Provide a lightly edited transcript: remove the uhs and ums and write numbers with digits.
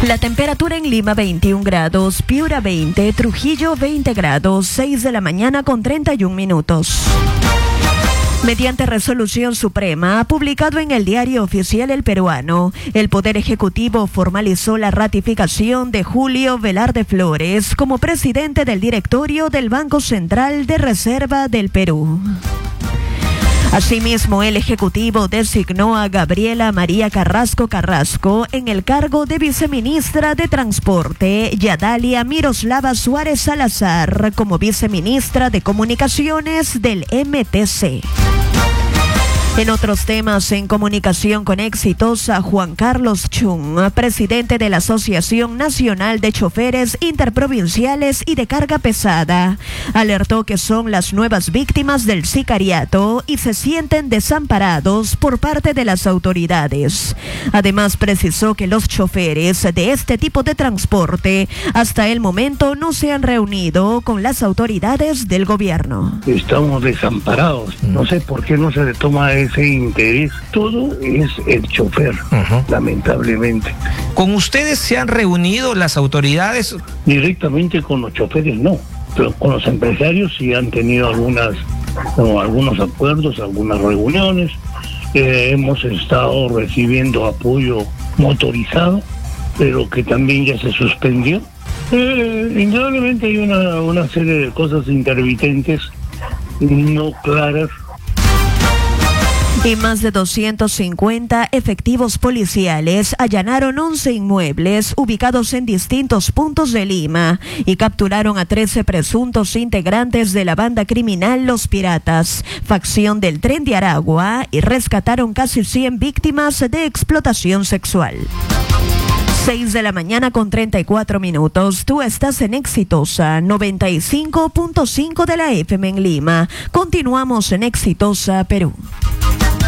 La temperatura en Lima 21 grados, Piura 20, Trujillo 20 grados, 6 de la mañana con 31 minutos. Mediante resolución suprema publicado en el Diario Oficial El Peruano, el Poder Ejecutivo formalizó la ratificación de Julio Velarde Flores como presidente del directorio del Banco Central de Reserva del Perú. Asimismo, el Ejecutivo designó a Gabriela María Carrasco en el cargo de viceministra de Transporte y a Dalia Miroslava Suárez Salazar como viceministra de Comunicaciones del MTC. En otros temas, en comunicación con Éxitos, a Juan Carlos Chung, presidente de la Asociación Nacional de Choferes Interprovinciales y de Carga Pesada, alertó que son las nuevas víctimas del sicariato y se sienten desamparados por parte de las autoridades. Además, precisó que los choferes de este tipo de transporte hasta el momento no se han reunido con las autoridades del gobierno. Estamos desamparados. No sé por qué no se le toma ese interés. Todo es el chofer, lamentablemente. ¿Con ustedes se han reunido las autoridades? Directamente con los choferes no, pero con los empresarios sí han tenido algunos acuerdos, algunas reuniones. Hemos estado recibiendo apoyo motorizado, pero que también ya se suspendió. Indudablemente hay una serie de cosas intermitentes no claras. Y más de 250 efectivos policiales allanaron 11 inmuebles ubicados en distintos puntos de Lima y capturaron a 13 presuntos integrantes de la banda criminal Los Piratas, facción del Tren de Aragua, y rescataron casi 100 víctimas de explotación sexual. 6 de la mañana con 34 minutos. Tú estás en Exitosa 95.5 de la FM en Lima. Continuamos en Exitosa, Perú.